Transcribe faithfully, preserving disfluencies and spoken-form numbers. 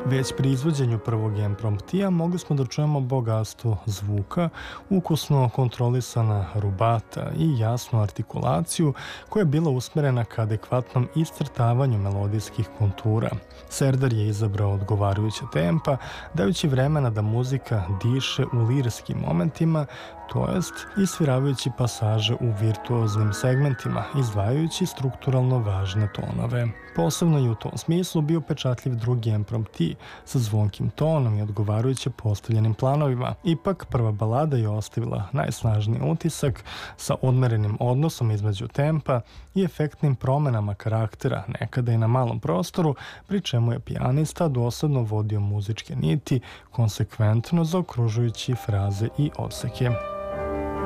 Već pri izvođenju prvog impromptija mogli smo da čujemo bogatstvo zvuka, ukusno kontrolisana rubata i jasnu artikulaciju koja je bila usmerena ka adekvatnom iscrtavanju melodijskih kontura. Serdar je izabrao odgovarajuća tempa, dajući vremena da muzika diše u lirskim momentima, to jest isviravajući pasaže u virtuoznim segmentima, izdvajajući strukturalno važne tonove. Posebno je u tom smislu bio pečatljiv drugi imprompti sa zvonkim tonom i odgovarajuće postavljenim planovima. Ipak, prva balada je ostavila najsnažniji utisak sa odmerenim odnosom između tempa i efektnim promenama karaktera, nekada i na malom prostoru, pri čemu je pijanista dosledno vodio muzičke niti, konsekventno zaokružujući fraze i odseke.